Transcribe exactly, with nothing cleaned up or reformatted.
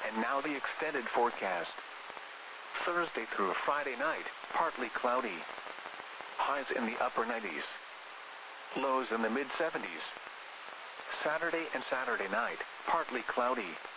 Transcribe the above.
And now the extended forecast. Thursday through Friday night, partly cloudy. Highs in the upper nineties. Lows in the mid seventies. Saturday and Saturday night, partly cloudy.